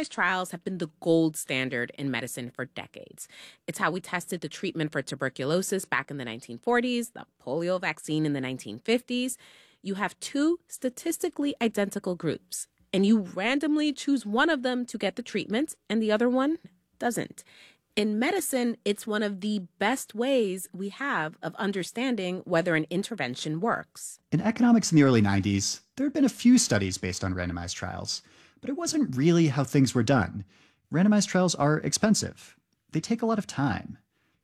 Randomized trials have been the gold standard in medicine for decades. It's how we tested the treatment for tuberculosis back in the 1940s, the polio vaccine in the 1950s. You have two statistically identical groups, and you randomly choose one of them to get the treatment, and the other one doesn't. In medicine, it's one of the best ways we have of understanding whether an intervention works. In economics in the early 90s, there had been a few studies based on randomized trials, but it wasn't really how things were done. Randomized trials are expensive. They take a lot of time.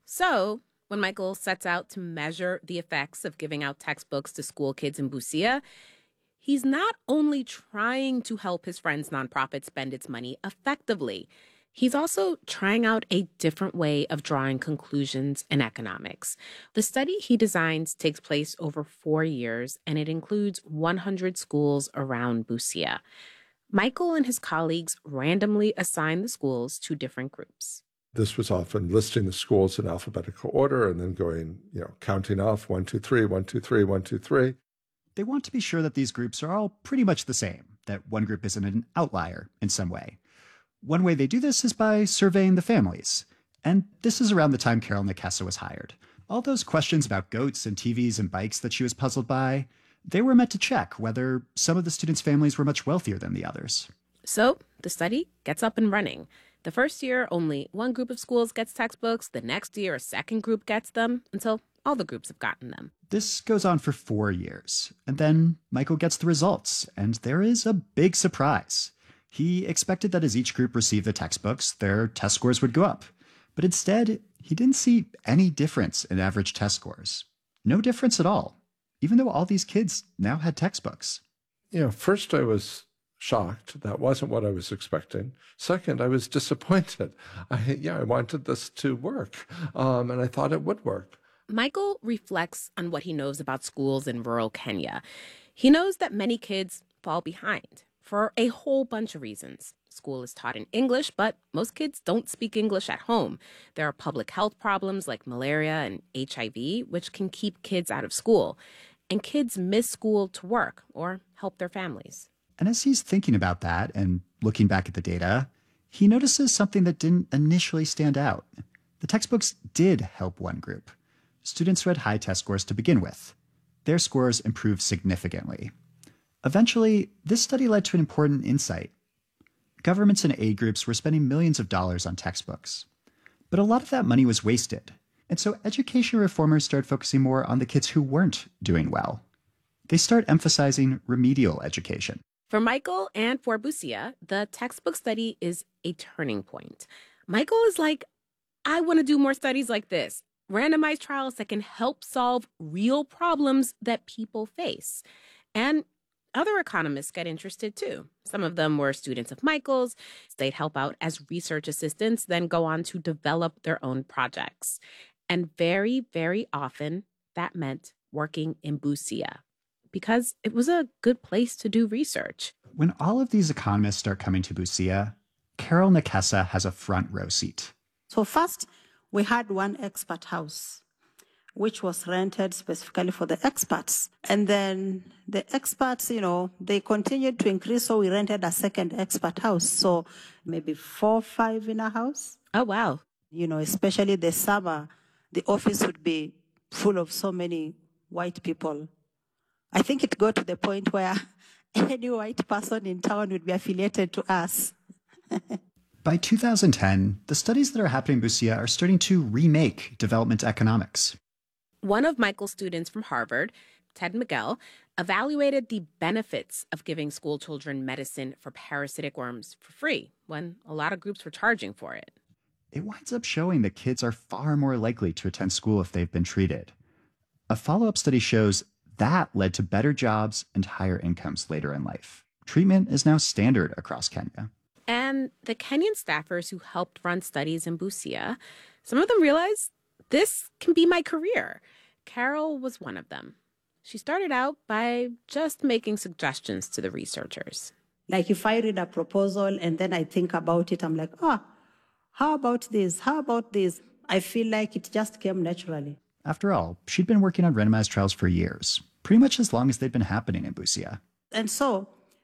So, when Michael sets out to measure the effects of giving out textbooks to school kids in Busia, he's not only trying to help his friend's nonprofit spend its money effectively, he's also trying out a different way of drawing conclusions in economics. The study he designs takes place over 4 years, and it includes 100 schools around Busia. Michael and his colleagues randomly assign the schools to different groups. This was often listing the schools in alphabetical order and then going, counting off 1, 2, 3, 1, 2, 3, 1, 2, 3. They want to be sure that these groups are all pretty much the same, that one group isn't an outlier in some way. One way they do this is by surveying the families. And this is around the time Carol Nakessa was hired. All those questions about goats and TVs and bikes that she was puzzled by, they were meant to check whether some of the students' families were much wealthier than the others. So the study gets up and running. The first year, only one group of schools gets textbooks. The next year, a second group gets them, until all the groups have gotten them. This goes on for 4 years. And then Michael gets the results, and there is a big surprise. He expected that as each group received the textbooks, their test scores would go up. But instead, he didn't see any difference in average test scores. No difference at all, even though all these kids now had textbooks. First I was shocked. That wasn't what I was expecting. Second, I was disappointed. I wanted this to work, and I thought it would work. Michael reflects on what he knows about schools in rural Kenya. He knows that many kids fall behind for a whole bunch of reasons. School is taught in English, but most kids don't speak English at home. There are public health problems like malaria and HIV, which can keep kids out of school. And kids miss school to work or help their families. And as he's thinking about that and looking back at the data, he notices something that didn't initially stand out. The textbooks did help one group. Students who had high test scores to begin with. Their scores improved significantly. Eventually, this study led to an important insight. Governments and aid groups were spending millions of dollars on textbooks. But a lot of that money was wasted. And so education reformers started focusing more on the kids who weren't doing well. They start emphasizing remedial education. For Michael and for Busia, the textbook study is a turning point. Michael is like, I want to do more studies like this. Randomized trials that can help solve real problems that people face. And other economists get interested too. Some of them were students of Michael's. They'd help out as research assistants, then go on to develop their own projects. And very, very often, that meant working in Busia because it was a good place to do research. When all of these economists start coming to Busia, Carol Nakessa has a front row seat. So first, we had one expert house, which was rented specifically for the experts. And then the experts, they continued to increase, so we rented a second expert house. So maybe 4, 5 in a house. Oh, wow. Especially the summer, the office would be full of so many white people. I think it got to the point where any white person in town would be affiliated to us. By 2010, the studies that are happening in Busia are starting to remake development economics. One of Michael's students from Harvard, Ted Miguel, evaluated the benefits of giving school children medicine for parasitic worms for free when a lot of groups were charging for it. It winds up showing that kids are far more likely to attend school if they've been treated. A follow-up study shows that led to better jobs and higher incomes later in life. Treatment is now standard across Kenya. And the Kenyan staffers who helped run studies in Busia, some of them realized this can be my career. Carol was one of them. She started out by just making suggestions to the researchers. Like if I read a proposal and then I think about it, I'm like, how about this? How about this? I feel like it just came naturally. After all, she'd been working on randomized trials for years, pretty much as long as they'd been happening in Busia. And so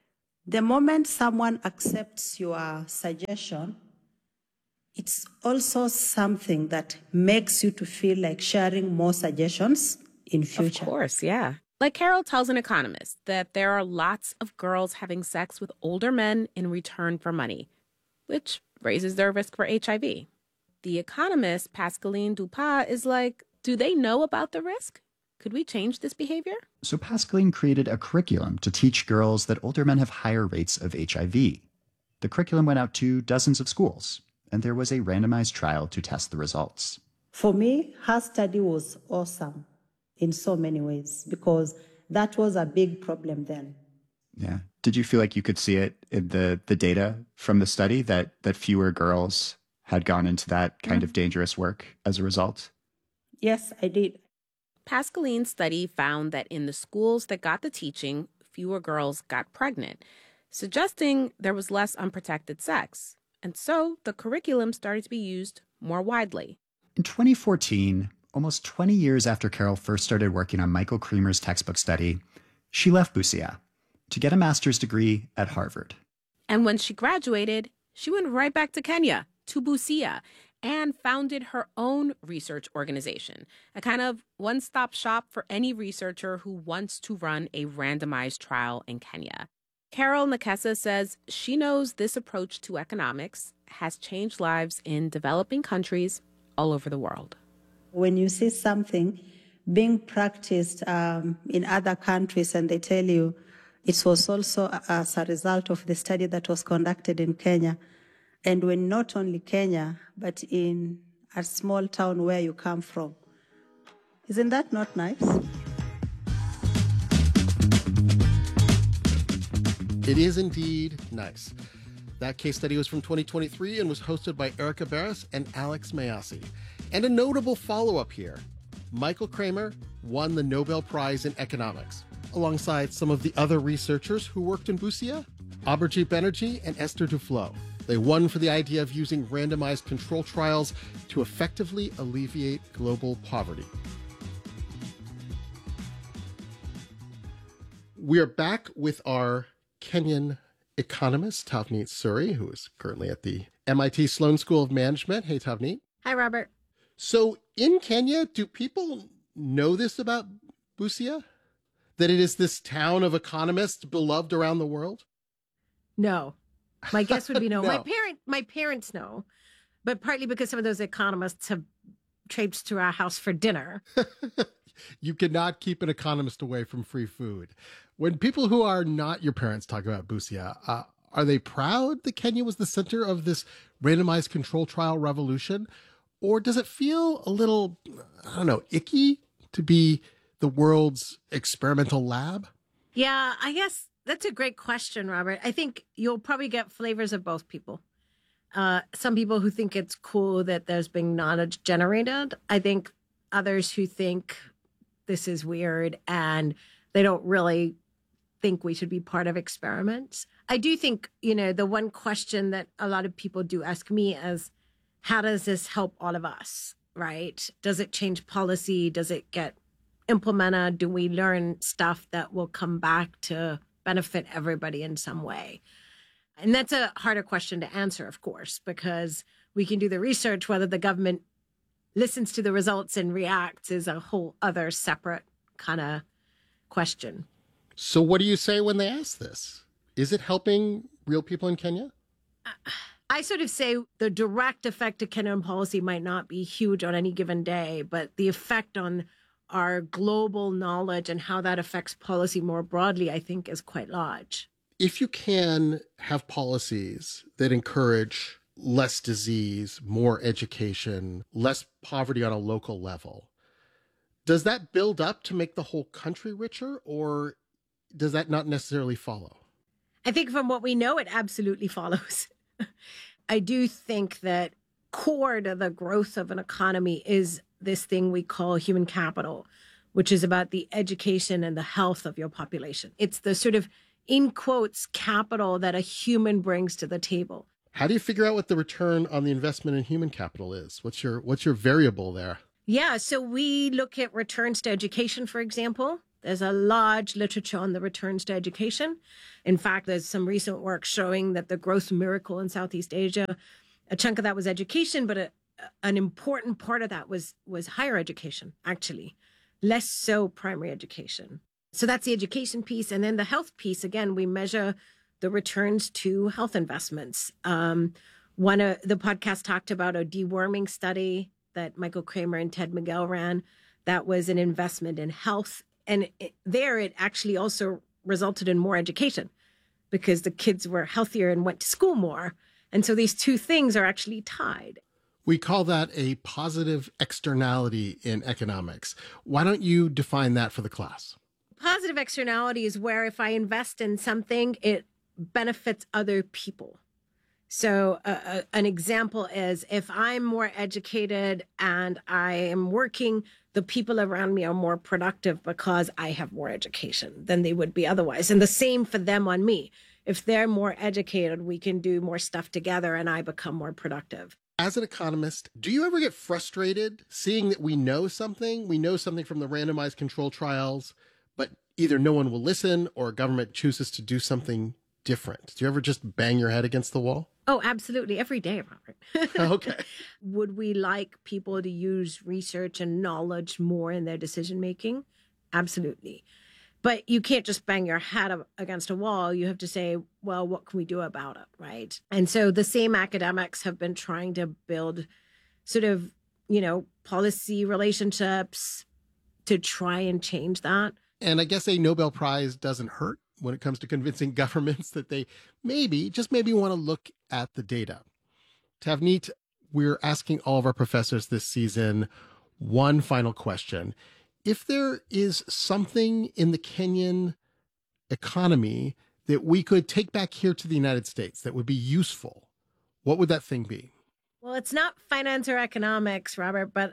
The moment someone accepts your suggestion, it's also something that makes you to feel like sharing more suggestions in future. Of course, yeah. Like Carol tells an economist that there are lots of girls having sex with older men in return for money, which raises their risk for HIV. The economist, Pascaline Dupas, is like, do they know about the risk? Could we change this behavior? So Pascaline created a curriculum to teach girls that older men have higher rates of HIV. The curriculum went out to dozens of schools, and there was a randomized trial to test the results. For me, her study was awesome in so many ways because that was a big problem then. Yeah. Did you feel like you could see it in the data from the study that fewer girls had gone into that kind of dangerous work as a result? Yes, I did. Pascaline's study found that in the schools that got the teaching, fewer girls got pregnant, suggesting there was less unprotected sex. And so the curriculum started to be used more widely. In 2014, almost 20 years after Carol first started working on Michael Kremer's textbook study, she left Busia to get a master's degree at Harvard. And when she graduated, she went right back to Kenya, to Busia, and founded her own research organization, a kind of one-stop shop for any researcher who wants to run a randomized trial in Kenya. Carol Nekesa says she knows this approach to economics has changed lives in developing countries all over the world. When you see something being practiced in other countries and they tell you it was also as a result of the study that was conducted in Kenya, and when not only Kenya, but in a small town where you come from. Isn't that not nice? It is indeed nice. That case study was from 2023 and was hosted by Erica Barris and Alex Mayasi. And a notable follow-up here. Michael Kremer won the Nobel Prize in Economics, alongside some of the other researchers who worked in Busia, Abhijit Banerjee and Esther Duflo. They won for the idea of using randomized control trials to effectively alleviate global poverty. We are back with our Kenyan economist, Tavneet Suri, who is currently at the MIT Sloan School of Management. Hey, Tavneet. Hi, Robert. So in Kenya, do people know this about Busia? That it is this town of economists beloved around the world? No. My guess would be no. No. My parents know, but partly because some of those economists have traipsed to our house for dinner. You cannot keep an economist away from free food. When people who are not your parents talk about Busia, are they proud that Kenya was the center of this randomized control trial revolution? Or does it feel a little, I don't know, icky to be the world's experimental lab? Yeah, I guess that's a great question, Robert. I think you'll probably get flavors of both people. Some people who think it's cool that there's being knowledge generated. I think others who think this is weird and they don't really think we should be part of experiments. I do think, the one question that a lot of people do ask me is, how does this help all of us, right? Does it change policy? Does it get implemented? Do we learn stuff that will come back to benefit everybody in some way? And that's a harder question to answer, of course, because we can do the research. Whether the government listens to the results and reacts is a whole other separate kind of question. So what do you say when they ask this? Is it helping real people in Kenya? I sort of say the direct effect of Kenyan policy might not be huge on any given day, but the effect on our global knowledge and how that affects policy more broadly, I think, is quite large. If you can have policies that encourage less disease, more education, less poverty on a local level, does that build up to make the whole country richer, or does that not necessarily follow? I think from what we know, it absolutely follows. I do think that core to the growth of an economy is this thing we call human capital, which is about the education and the health of your population. It's the sort of, in quotes, capital that a human brings to the table. How do you figure out what the return on the investment in human capital is? What's your variable there? Yeah, so we look at returns to education, for example. There's a large literature on the returns to education. In fact, there's some recent work showing that the growth miracle in Southeast Asia, a chunk of that was education, but an important part of that was higher education, actually, less so primary education. So that's the education piece. And then the health piece, again, we measure the returns to health investments. One of the podcast talked about a deworming study that Michael Kramer and Ted Miguel ran. That was an investment in health. And it actually also resulted in more education because the kids were healthier and went to school more. And so these two things are actually tied. We call that a positive externality in economics. Why don't you define that for the class? Positive externality is where if I invest in something, it benefits other people. So an example is if I'm more educated and I am working, the people around me are more productive because I have more education than they would be otherwise. And the same for them on me. If they're more educated, we can do more stuff together and I become more productive. As an economist, do you ever get frustrated seeing that we know something from the randomized control trials, but either no one will listen or government chooses to do something different? Do you ever just bang your head against the wall? Oh, absolutely. Every day, Robert. Okay. Would we like people to use research and knowledge more in their decision making? Absolutely. But you can't just bang your head against a wall. You have to say, well, what can we do about it, right? And so the same academics have been trying to build sort of, policy relationships to try and change that. And I guess a Nobel Prize doesn't hurt when it comes to convincing governments that they maybe want to look at the data. Tavneet, we're asking all of our professors this season one final question. If there is something in the Kenyan economy that we could take back here to the United States that would be useful, what would that thing be? Well, it's not finance or economics, Robert, but,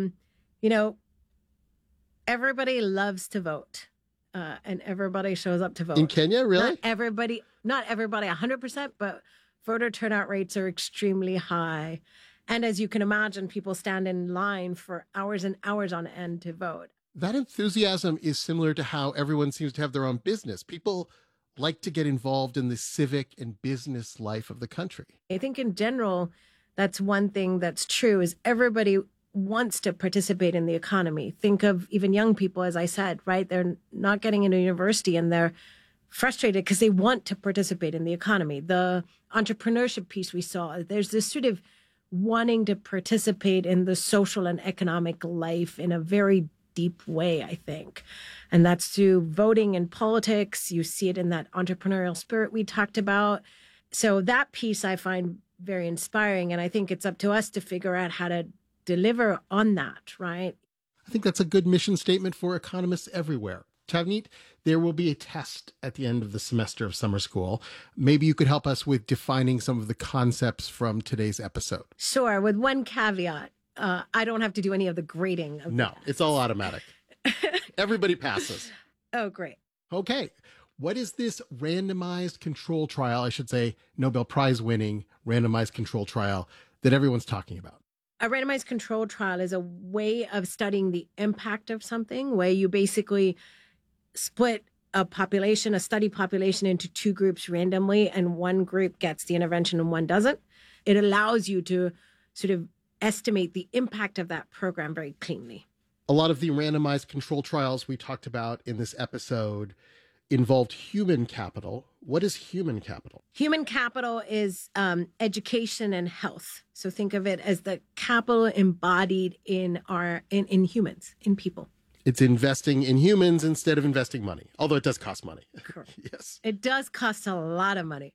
everybody loves to vote. And everybody shows up to vote. In Kenya, really? Not everybody 100%, but voter turnout rates are extremely high. And as you can imagine, people stand in line for hours and hours on end to vote. That enthusiasm is similar to how everyone seems to have their own business. People like to get involved in the civic and business life of the country. I think in general, that's one thing that's true is everybody wants to participate in the economy. Think of even young people, as I said, right? They're not getting into university and they're frustrated because they want to participate in the economy. The entrepreneurship piece we saw, there's this sort of wanting to participate in the social and economic life in a very deep way, I think. And that's through voting and politics. You see it in that entrepreneurial spirit we talked about. So that piece I find very inspiring. And I think it's up to us to figure out how to deliver on that, right? I think that's a good mission statement for economists everywhere. Tavneet, there will be a test at the end of the semester of summer school. Maybe you could help us with defining some of the concepts from today's episode. Sure, with one caveat. I don't have to do any of the grading. No, it's all automatic. Everybody passes. Oh, great. Okay. What is this randomized control trial, I should say Nobel Prize winning randomized control trial that everyone's talking about? A randomized control trial is a way of studying the impact of something where you basically split a study population into two groups randomly, and one group gets the intervention and one doesn't. It allows you to sort of estimate the impact of that program very cleanly. A lot of the randomized control trials we talked about in this episode involved human capital. What is human capital? Human capital is education and health. So think of it as the capital embodied in humans, in people. It's investing in humans instead of investing money, although it does cost money. Correct. Yes. It does cost a lot of money.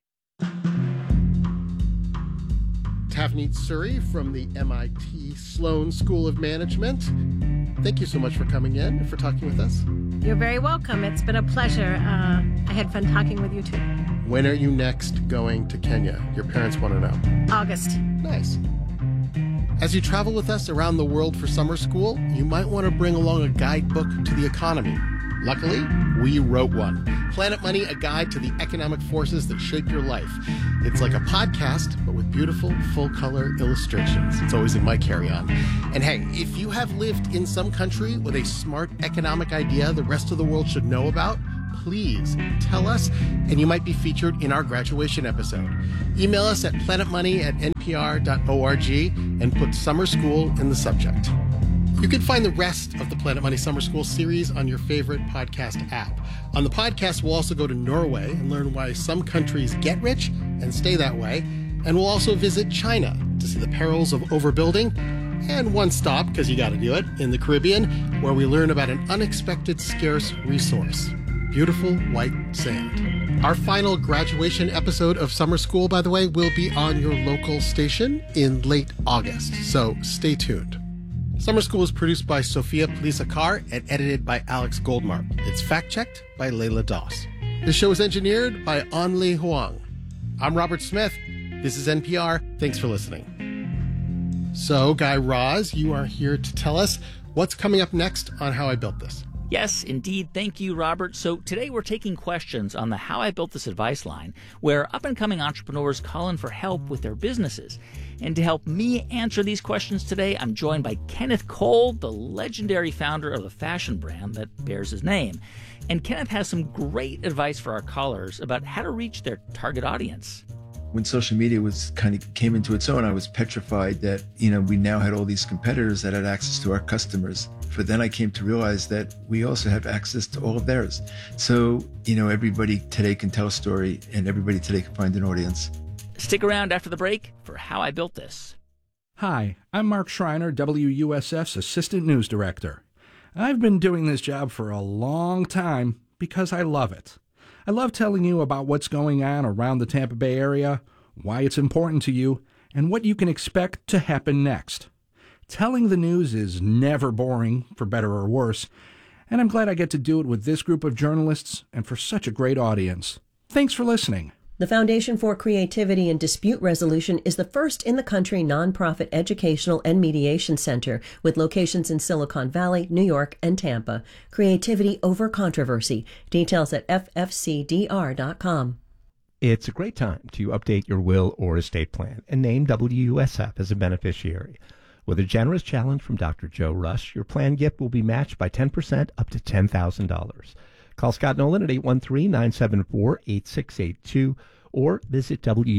Tavneet Suri from the MIT Sloan School of Management. Thank you so much for coming in and for talking with us. You're very welcome. It's been a pleasure. I had fun talking with you too. When are you next going to Kenya? Your parents want to know. August. Nice. As you travel with us around the world for summer school, you might want to bring along a guidebook to the economy. Luckily, we wrote one. Planet Money, a guide to the economic forces that shape your life. It's like a podcast, but with beautiful, full-color illustrations. It's always in my carry-on. And hey, if you have lived in some country with a smart economic idea the rest of the world should know about, please tell us, and you might be featured in our graduation episode. Email us at planetmoney@npr.org and put Summer School in the subject. You can find the rest of the Planet Money Summer School series on your favorite podcast app. On the podcast, we'll also go to Norway and learn why some countries get rich and stay that way. And we'll also visit China to see the perils of overbuilding. And one stop, because you got to do it, in the Caribbean, where we learn about an unexpected scarce resource: beautiful white sand. Our final graduation episode of Summer School, by the way, will be on your local station in late August. So stay tuned. Summer School is produced by Sophia Polisa-Carr and edited by Alex Goldmark. It's fact-checked by Layla Doss. The show is engineered by Anli Huang. I'm Robert Smith. This is NPR. Thanks for listening. So, Guy Raz, you are here to tell us what's coming up next on How I Built This. Yes, indeed. Thank you, Robert. So today we're taking questions on the How I Built This advice line, where up-and-coming entrepreneurs call in for help with their businesses. And to help me answer these questions today, I'm joined by Kenneth Cole, the legendary founder of the fashion brand that bears his name. And Kenneth has some great advice for our callers about how to reach their target audience. When social media was kind of came into its own, I was petrified that, we now had all these competitors that had access to our customers. But then I came to realize that we also have access to all of theirs. So, everybody today can tell a story and everybody today can find an audience. Stick around after the break for How I Built This. Hi, I'm Mark Schreiner, WUSF's Assistant News Director. I've been doing this job for a long time because I love it. I love telling you about what's going on around the Tampa Bay area, why it's important to you, and what you can expect to happen next. Telling the news is never boring, for better or worse, and I'm glad I get to do it with this group of journalists and for such a great audience. Thanks for listening. The Foundation for Creativity and Dispute Resolution is the first in the country nonprofit educational and mediation center with locations in Silicon Valley, New York, and Tampa. Creativity over controversy. Details at ffcdr.com. It's a great time to update your will or estate plan and name WUSF as a beneficiary. With a generous challenge from Dr. Joe Rush, your plan gift will be matched by 10% up to $10,000. Call Scott Nolan at 813-974-8682 or visit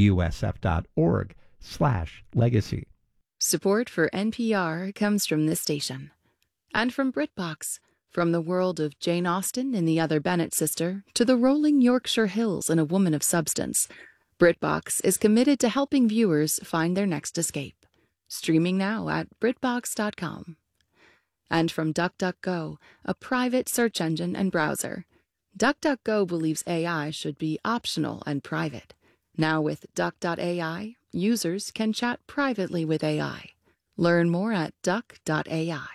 WUSF.org/legacy. Support for NPR comes from this station and from BritBox. From the world of Jane Austen and the Other Bennet Sister to the rolling Yorkshire Hills and A Woman of Substance, BritBox is committed to helping viewers find their next escape. Streaming now at BritBox.com. And from DuckDuckGo, a private search engine and browser. DuckDuckGo believes AI should be optional and private. Now with Duck.ai, users can chat privately with AI. Learn more at Duck.ai.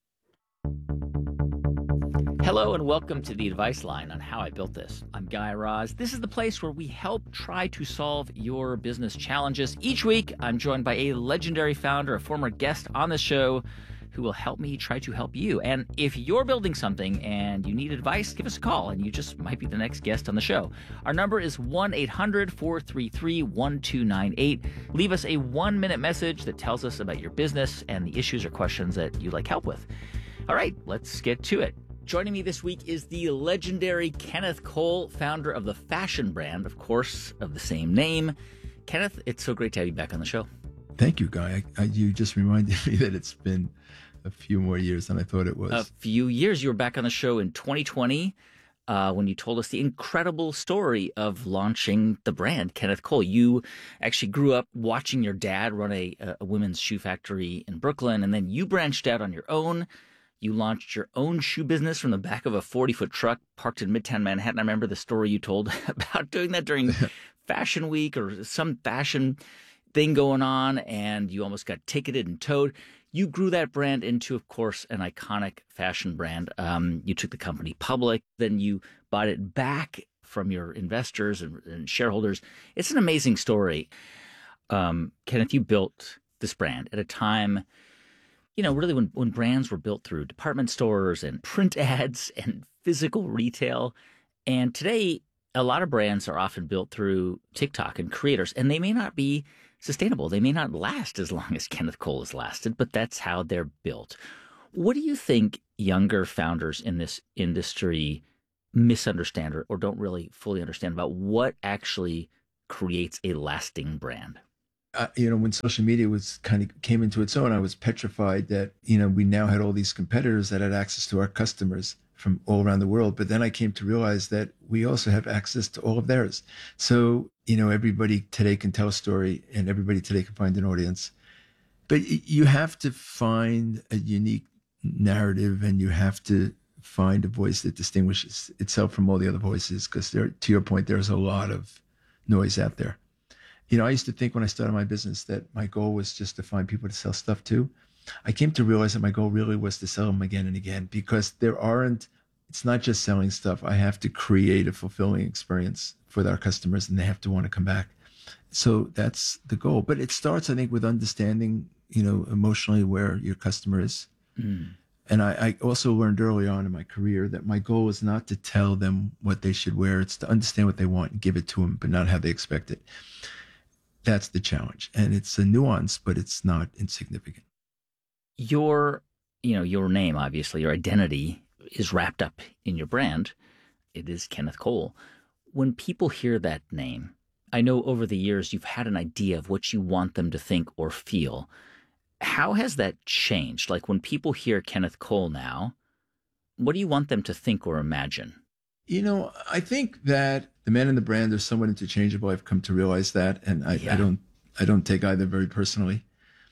Hello and welcome to the Advice Line on How I Built This. I'm Guy Raz. This is the place where we help try to solve your business challenges. Each week, I'm joined by a legendary founder, a former guest on the show, who will help me try to help you. And if you're building something and you need advice, give us a call and you just might be the next guest on the show. Our number is 1-800-433-1298. Leave us a 1-minute message that tells us about your business and the issues or questions that you'd like help with. All right, let's get to it. Joining me this week is the legendary Kenneth Cole, founder of the fashion brand, of course, of the same name. Kenneth, it's so great to have you back on the show. Thank you, Guy. You just reminded me that it's been a few more years than I thought it was. A few years. You were back on the show in 2020 when you told us the incredible story of launching the brand, Kenneth Cole. You actually grew up watching your dad run a women's shoe factory in Brooklyn, and then you branched out on your own. You launched your own shoe business from the back of a 40-foot truck parked in Midtown Manhattan. I remember the story you told about doing that during Fashion Week or some fashion thing going on, and you almost got ticketed and towed. You grew that brand into, of course, an iconic fashion brand. You took the company public, then you bought it back from your investors and shareholders. It's an amazing story. Kenneth, you built this brand at a time really when brands were built through department stores and print ads and physical retail. And today, a lot of brands are often built through TikTok and creators, and they may not be sustainable. They may not last as long as Kenneth Cole has lasted, but that's how they're built. What do you think younger founders in this industry misunderstand or don't really fully understand about what actually creates a lasting brand? When social media was kind of came into its own, I was petrified that, we now had all these competitors that had access to our customers from all around the world. But then I came to realize that we also have access to all of theirs. So, everybody today can tell a story and everybody today can find an audience. But you have to find a unique narrative and you have to find a voice that distinguishes itself from all the other voices, because to your point, there's a lot of noise out there. I used to think when I started my business that my goal was just to find people to sell stuff to. I came to realize that my goal really was to sell them again and again, because it's not just selling stuff. I have to create a fulfilling experience for our customers and they have to want to come back. So that's the goal. But it starts, I think, with understanding, emotionally where your customer is. Mm. And I also learned early on in my career that my goal is not to tell them what they should wear. It's to understand what they want and give it to them, but not how they expect it. That's the challenge. And it's a nuance, but it's not insignificant. Your name, obviously, your identity is wrapped up in your brand. It is Kenneth Cole. When people hear that name, I know over the years you've had an idea of what you want them to think or feel. How has that changed? Like when people hear Kenneth Cole now, what do you want them to think or imagine? I think that the man and the brand are somewhat interchangeable. I've come to realize that, and I don't take either very personally.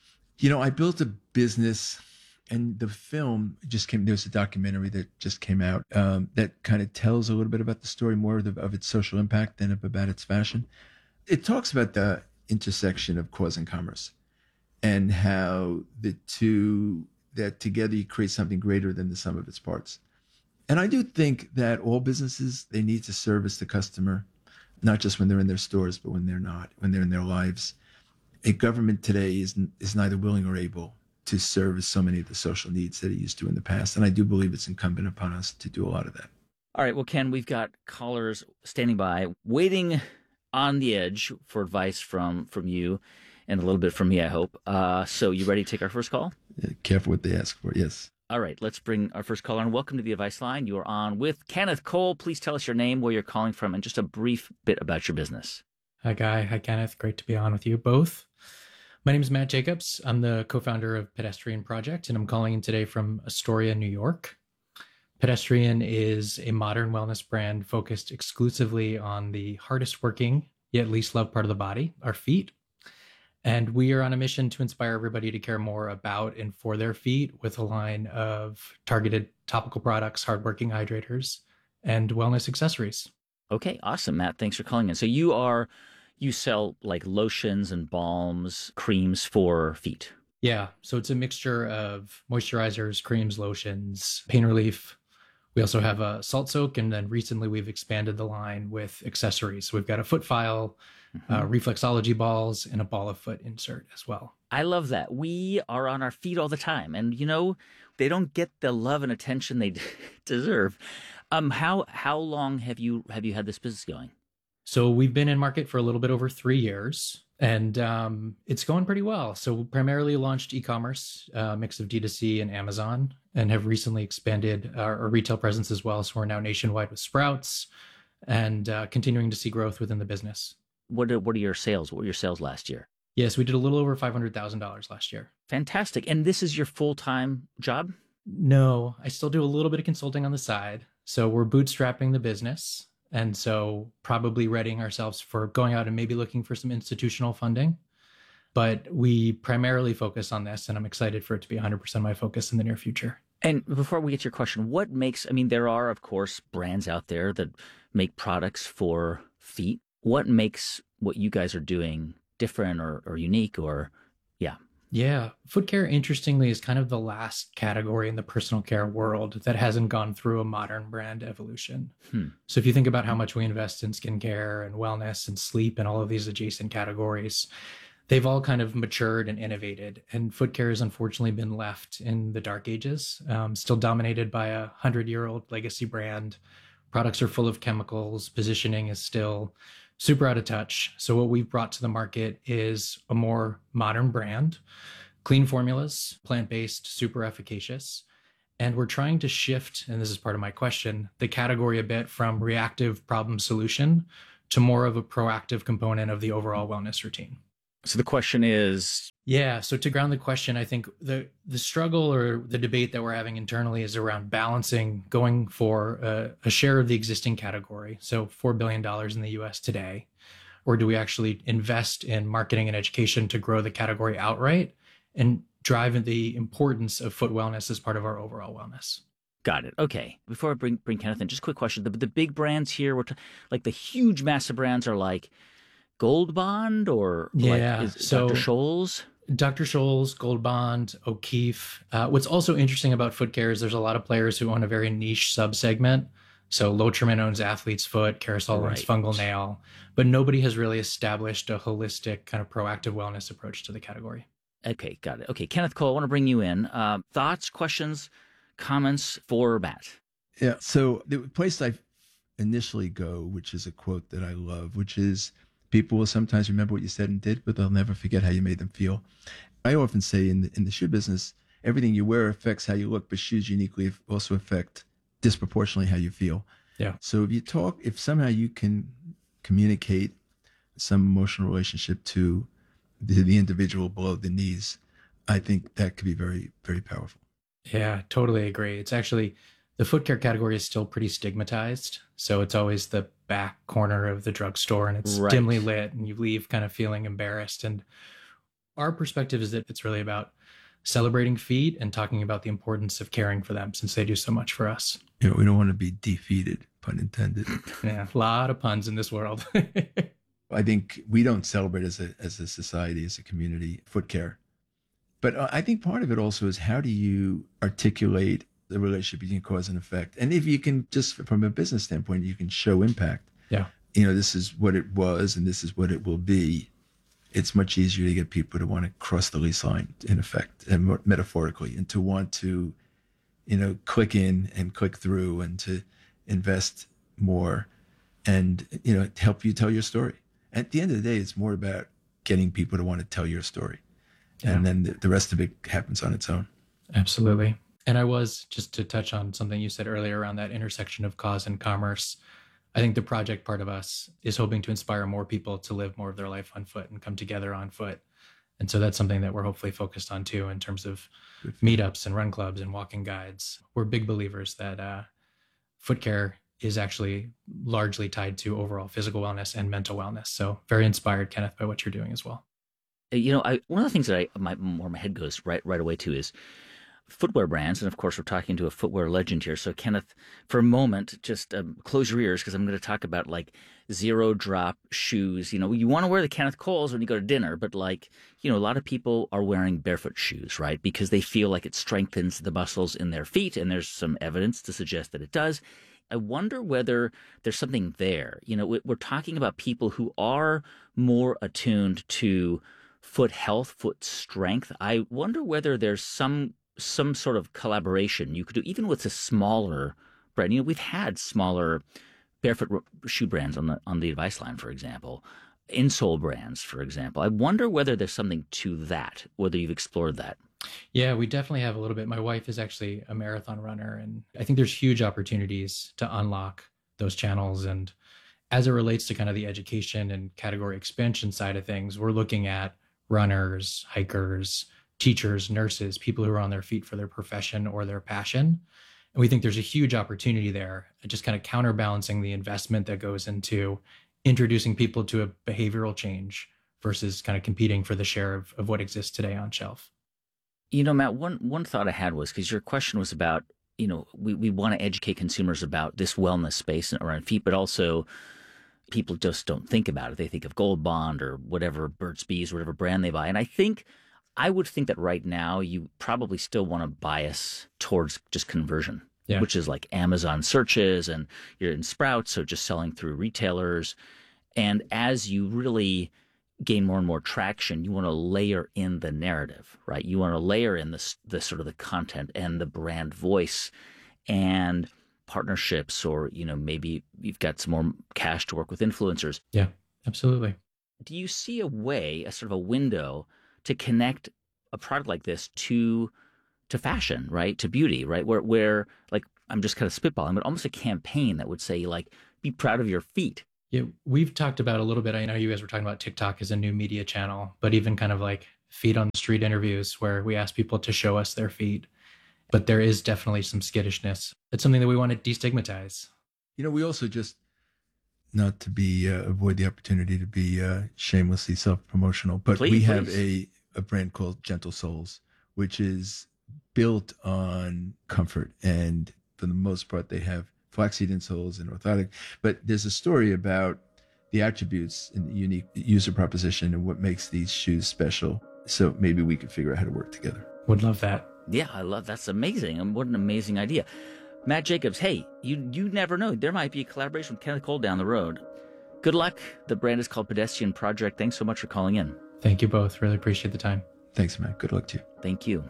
I built a business, and the film just came. There was a documentary that just came out that kind of tells a little bit about the story, more of its social impact than about its fashion. It talks about the intersection of cause and commerce, and how the two, that together you create something greater than the sum of its parts. And I do think that all businesses, they need to service the customer, not just when they're in their stores, but when they're not, when they're in their lives. A government today is neither willing or able to service so many of the social needs that it used to in the past. And I do believe it's incumbent upon us to do a lot of that. All right. Well, Ken, we've got callers standing by, waiting on the edge for advice from you and a little bit from me, I hope. So you ready to take our first call? Careful what they ask for, yes. All right, let's bring our first caller on. Welcome to the Advice Line. You are on with Kenneth Cole. Please tell us your name, where you're calling from, and just a brief bit about your business. Hi, Guy. Hi, Kenneth. Great to be on with you both. My name is Matt Jacobs. I'm the co-founder of Pedestrian Project, and I'm calling in today from Astoria, New York. Pedestrian is a modern wellness brand focused exclusively on the hardest working, yet least loved part of the body, our feet. And we are on a mission to inspire everybody to care more about and for their feet with a line of targeted topical products, hardworking hydrators, and wellness accessories. Okay, awesome, Matt. Thanks for calling in. So you sell like lotions and balms, creams for feet. Yeah, so it's a mixture of moisturizers, creams, lotions, pain relief. We also have a salt soak, and then recently we've expanded the line with accessories. So we've got a foot file, reflexology balls, and a ball of foot insert as well. I love that. We are on our feet all the time, and they don't get the love and attention they deserve. How long have you had this business going? So we've been in market for a little bit over 3 years, and it's going pretty well. So we primarily launched e-commerce, a mix of D2C and Amazon, and have recently expanded our retail presence as well. So we're now nationwide with Sprouts, and continuing to see growth within the business. What are your sales? What were your sales last year? Yes, we did a little over $500,000 last year. Fantastic. And this is your full-time job? No, I still do a little bit of consulting on the side. So we're bootstrapping the business. And so probably readying ourselves for going out and maybe looking for some institutional funding. But we primarily focus on this, and I'm excited for it to be 100% my focus in the near future. And before we get to your question, there are, of course, brands out there that make products for feet. What makes what you guys are doing different or unique Yeah. Foot care, interestingly, is kind of the last category in the personal care world that hasn't gone through a modern brand evolution. So if you think about how much we invest in skincare and wellness and sleep and all of these adjacent categories, they've all kind of matured and innovated. And foot care has unfortunately been left in the dark ages, still dominated by a 100-year-old legacy brand. Products are full of chemicals. Positioning is still super out of touch. So what we've brought to the market is a more modern brand, clean formulas, plant-based, super efficacious. And we're trying to shift, and this is part of my question, the category a bit from reactive problem solution to more of a proactive component of the overall wellness routine. So the question is... Yeah, so to ground the question, I think the struggle or the debate that we're having internally is around balancing going for a share of the existing category, so $4 billion in the US today, or do we actually invest in marketing and education to grow the category outright and drive the importance of foot wellness as part of our overall wellness? Got it. Okay. Before I bring Kenneth in, just a quick question. The big brands here, like the huge massive brands are like Gold Bond or so Dr. Scholl's? Dr. Scholl's, Gold Bond, O'Keefe. What's also interesting about foot care is there's a lot of players who own a very niche subsegment. So Lotrimin owns Athlete's Foot, Carousel owns Fungal Nail, but nobody has really established a holistic kind of proactive wellness approach to the category. Okay, got it. Okay, Kenneth Cole, I want to bring you in. Thoughts, questions, comments for Matt? Yeah, so the place I initially go, which is a quote that I love, which is, people will sometimes remember what you said and did, but they'll never forget how you made them feel. I often say in the shoe business, everything you wear affects how you look, but shoes uniquely also affect disproportionately how you feel. Yeah. So if somehow you can communicate some emotional relationship to the individual below the knees, I think that could be very, very powerful. Yeah, totally agree. It's actually, the foot care category is still pretty stigmatized. So it's always the back corner of the drugstore and it's dimly lit and you leave kind of feeling embarrassed. And our perspective is that it's really about celebrating feet and talking about the importance of caring for them since they do so much for us. You know, we don't want to be defeated, pun intended. Yeah, a lot of puns in this world. I think we don't celebrate as a society, as a community, foot care. But I think part of it also is, how do you articulate the relationship between cause and effect? And if you can, just from a business standpoint, you can show impact. Yeah. You know, this is what it was and this is what it will be. It's much easier to get people to want to cross the lease line, in effect, and metaphorically, and to want to, you know, click in and click through and to invest more and, you know, help you tell your story. At the end of the day, it's more about getting people to want to tell your story. Yeah. And then the rest of it happens on its own. Absolutely. And I was, just to touch on something you said earlier around that intersection of cause and commerce, I think the project part of us is hoping to inspire more people to live more of their life on foot and come together on foot. And so that's something that we're hopefully focused on too, in terms of meetups and run clubs and walking guides. We're big believers that foot care is actually largely tied to overall physical wellness and mental wellness. So very inspired, Kenneth, by what you're doing as well. You know, one of the things that my head goes right away to is footwear brands. And of course, we're talking to a footwear legend here. So Kenneth, for a moment, just close your ears, because I'm going to talk about like zero drop shoes. You know, you want to wear the Kenneth Coles when you go to dinner, but like, you know, a lot of people are wearing barefoot shoes, right? Because they feel like it strengthens the muscles in their feet. And there's some evidence to suggest that it does. I wonder whether there's something there. You know, we're talking about people who are more attuned to foot health, foot strength. I wonder whether there's some sort of collaboration you could do, even with a smaller brand. You know, we've had smaller barefoot shoe brands on the Advice line, for example, insole brands, for example. I wonder whether there's something to that, whether you've explored that. Yeah, we definitely have a little bit. My wife is actually a marathon runner, and I think there's huge opportunities to unlock those channels. And as it relates to kind of the education and category expansion side of things, we're looking at runners, hikers, teachers, nurses, people who are on their feet for their profession or their passion. And we think there's a huge opportunity there, just kind of counterbalancing the investment that goes into introducing people to a behavioral change versus kind of competing for the share of what exists today on shelf. You know, Matt, one thought I had was, because your question was about, you know, we want to educate consumers about this wellness space around feet, but also people just don't think about it. They think of Gold Bond or whatever, Burt's Bees, whatever brand they buy. And I would think that right now you probably still want to bias towards just conversion, which is like Amazon searches, and you're in Sprouts, so just selling through retailers. And as you really gain more and more traction, you want to layer in the narrative, right? You want to layer in the sort of the content and the brand voice and partnerships, or, maybe you've got some more cash to work with influencers. Yeah, absolutely. Do you see a way, a sort of a window to connect a product like this to fashion, right? To beauty, right? Where like, I'm just kind of spitballing, but almost a campaign that would say, like, be proud of your feet. Yeah, we've talked about a little bit. I know you guys were talking about TikTok as a new media channel, but even kind of like feet on the street interviews where we ask people to show us their feet. But there is definitely some skittishness. It's something that we want to destigmatize. We also just, not to be avoid the opportunity to be shamelessly self-promotional, but we have a brand called Gentle Souls, which is built on comfort, and for the most part they have flaxseed insoles and orthotic, but there's a story about the attributes and the unique user proposition and what makes these shoes special. So maybe we could figure out how to work together. Would love that. Yeah, I love that's amazing. And what an amazing idea. Matt Jacobs, hey, you never know. There might be a collaboration with Kenneth Cole down the road. Good luck. The brand is called Pedestrian Project. Thanks so much for calling in. Thank you both. Really appreciate the time. Thanks, Matt. Good luck to you. Thank you.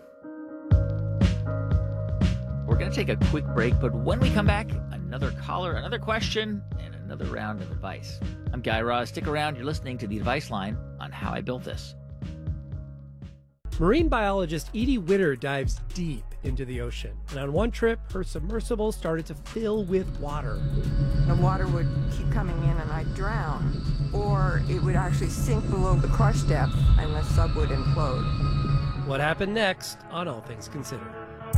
We're going to take a quick break, but when we come back, another caller, another question, and another round of advice. I'm Guy Raz. Stick around. You're listening to The Advice Line on How I Built This. Marine biologist Edie Witter dives deep into the ocean. And on one trip, her submersible started to fill with water. The water would keep coming in and I'd drown. Or it would actually sink below the crush depth and the sub would implode. What happened next on All Things Considered?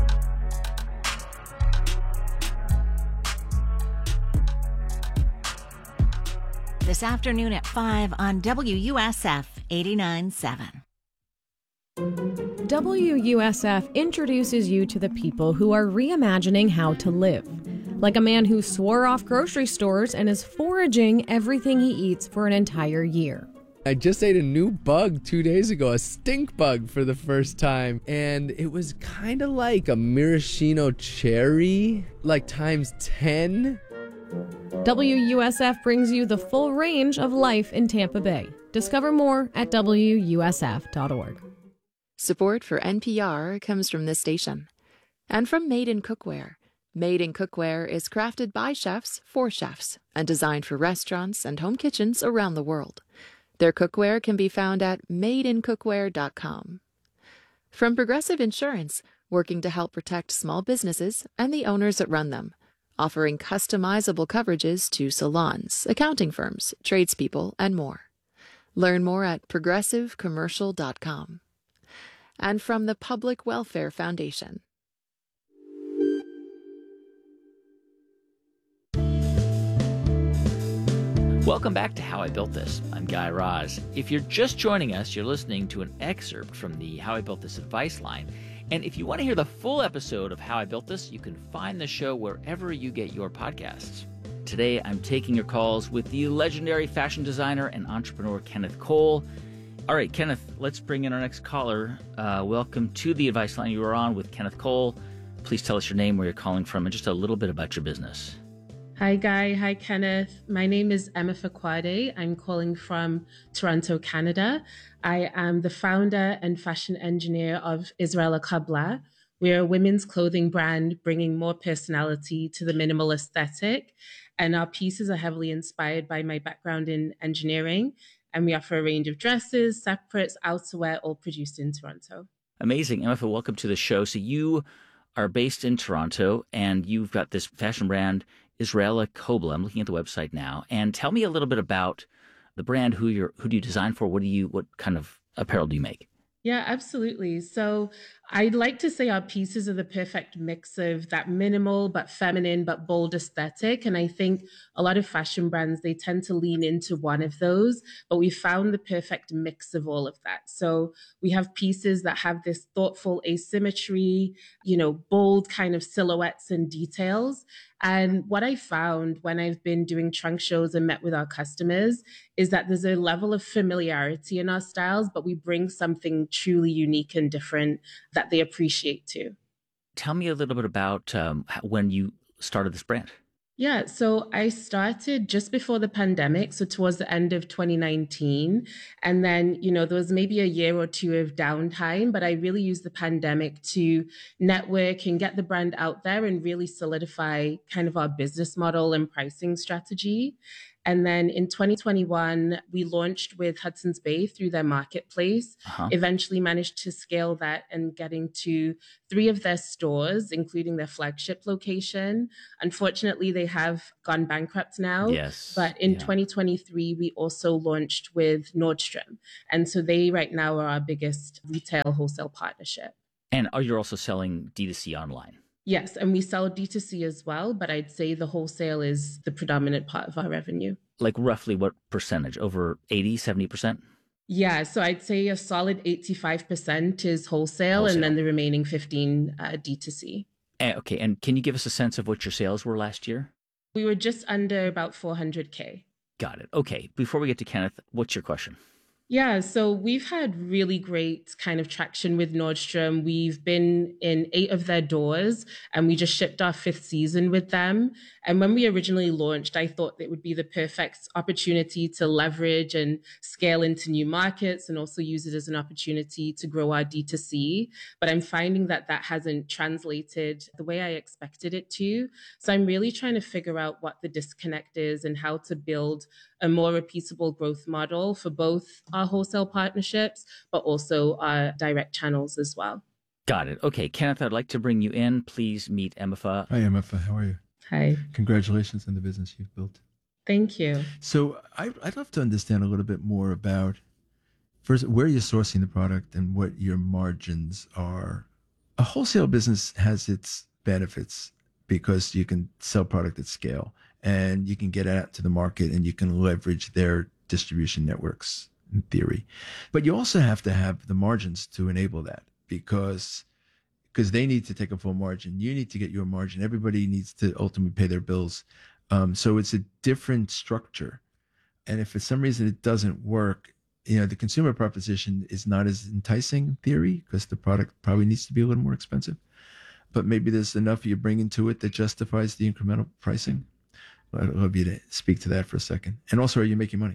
This afternoon at 5 on WUSF 89.7. WUSF introduces you to the people who are reimagining how to live. Like a man who swore off grocery stores and is foraging everything he eats for an entire year. I just ate a new bug 2 days ago, a stink bug for the first time, and it was kind of like a maraschino cherry, like times 10. WUSF brings you the full range of life in Tampa Bay. Discover more at WUSF.org. Support for NPR comes from this station and from Made in Cookware. Made in Cookware is crafted by chefs for chefs and designed for restaurants and home kitchens around the world. Their cookware can be found at madeincookware.com. From Progressive Insurance, working to help protect small businesses and the owners that run them, offering customizable coverages to salons, accounting firms, tradespeople, and more. Learn more at progressivecommercial.com. And from the Public Welfare Foundation. Welcome back to How I Built This. I'm Guy Raz. If you're just joining us, you're listening to an excerpt from the How I Built This advice line. And if you want to hear the full episode of How I Built This, you can find the show wherever you get your podcasts. Today, I'm taking your calls with the legendary fashion designer and entrepreneur Kenneth Cole. All right, Kenneth, let's bring in our next caller. Welcome to the advice line. You are on with Kenneth Cole. Please tell us your name, where you're calling from, and just a little bit about your business. Hi, Guy. Hi, Kenneth. My name is Emma Fakwade. I'm calling from Toronto, Canada. I am the founder and fashion engineer of Israela Kabla. We are a women's clothing brand bringing more personality to the minimal aesthetic. And our pieces are heavily inspired by my background in engineering. And we offer a range of dresses, separates, outerwear, all produced in Toronto. Amazing. Emma, welcome to the show. So you are based in Toronto, and you've got this fashion brand, Israela Kabla. I'm looking at the website now. And tell me a little bit about the brand. Who do you design for? What kind of apparel do you make? Yeah, absolutely. So I'd like to say our pieces are the perfect mix of that minimal but feminine but bold aesthetic. And I think a lot of fashion brands, they tend to lean into one of those, but we found the perfect mix of all of that. So we have pieces that have this thoughtful asymmetry, bold kind of silhouettes and details. And what I found when I've been doing trunk shows and met with our customers is that there's a level of familiarity in our styles, but we bring something truly unique and different that they appreciate too. Tell me a little bit about when you started this brand. Yeah, so I started just before the pandemic, so towards the end of 2019. And then, there was maybe a year or two of downtime, but I really used the pandemic to network and get the brand out there and really solidify kind of our business model and pricing strategy. And then in 2021, we launched with Hudson's Bay through their marketplace, eventually managed to scale that and getting to 3 of their stores, including their flagship location. Unfortunately, they have gone bankrupt now. Yes. But in 2023, we also launched with Nordstrom. And so they right now are our biggest retail wholesale partnership. And you're also selling D2C online. Yes, and we sell D2C as well, but I'd say the wholesale is the predominant part of our revenue. Like roughly what percentage? Over 80, 70%? Yeah, so I'd say a solid 85% is wholesale, and then the remaining 15 D2C. Okay, and can you give us a sense of what your sales were last year? We were just under about 400K. Got it. Okay, before we get to Kenneth, what's your question? Yeah, so we've had really great kind of traction with Nordstrom. We've been in 8 of their doors and we just shipped our 5th season with them. And when we originally launched, I thought it would be the perfect opportunity to leverage and scale into new markets and also use it as an opportunity to grow our D2C. But I'm finding that hasn't translated the way I expected it to. So I'm really trying to figure out what the disconnect is and how to build a more repeatable growth model for both our wholesale partnerships, but also our direct channels as well. Got it. Okay, Kenneth, I'd like to bring you in. Please meet Emefa. Hi, Emefa. How are you? Hi. Congratulations on the business you've built. Thank you. So I'd love to understand a little bit more about, first, where you're sourcing the product and what your margins are. A wholesale business has its benefits because you can sell product at scale and you can get out to the market and you can leverage their distribution networks in theory. But you also have to have the margins to enable that because they need to take a full margin. You need to get your margin. Everybody needs to ultimately pay their bills. So it's a different structure. And if for some reason it doesn't work, the consumer proposition is not as enticing in theory because the product probably needs to be a little more expensive. But maybe there's enough you bring into it that justifies the incremental pricing. I'd love you to speak to that for a second. And also, are you making money?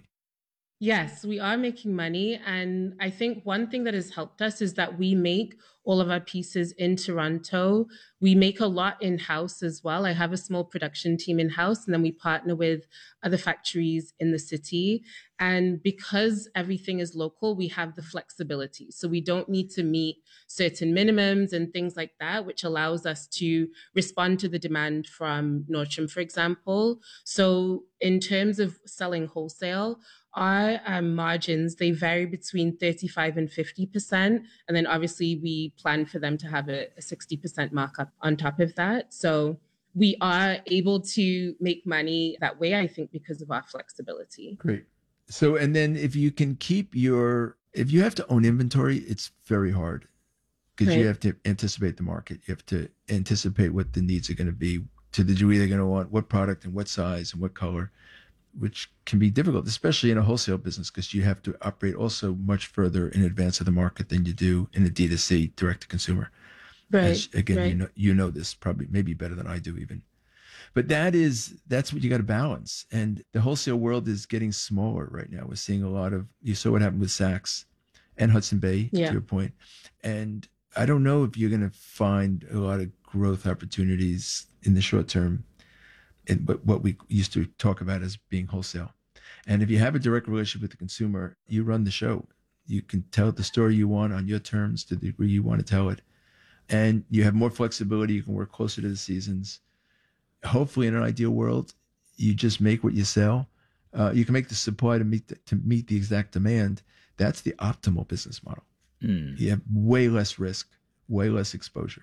Yes, we are making money. And I think one thing that has helped us is that we make all of our pieces in Toronto. We make a lot in-house as well. I have a small production team in-house, and then we partner with other factories in the city. And because everything is local, we have the flexibility. So we don't need to meet certain minimums and things like that, which allows us to respond to the demand from Nordstrom, for example. So in terms of selling wholesale, our margins, they vary between 35 and 50%. And then obviously we plan for them to have a 60% markup on top of that. So we are able to make money that way, I think, because of our flexibility. Great. So, and then if you can keep if you have to own inventory, it's very hard because you have to anticipate the market. You have to anticipate what the needs are going to be, to the degree they're going to want, what product and what size and what color, which can be difficult, especially in a wholesale business, because you have to operate also much further in advance of the market than you do in a D2C, direct to consumer. Right. You know this probably maybe better than I do even. But that's what you got to balance. And the wholesale world is getting smaller right now. We're seeing a lot of, you saw what happened with Saks and Hudson Bay, to your point. And I don't know if you're going to find a lot of growth opportunities in the short term, but what we used to talk about as being wholesale. And if you have a direct relationship with the consumer, you run the show. You can tell the story you want on your terms to the degree you want to tell it. And you have more flexibility. You can work closer to the seasons. Hopefully, in an ideal world, you just make what you sell. You can make the supply to meet the exact demand. That's the optimal business model. You have way less risk, way less exposure.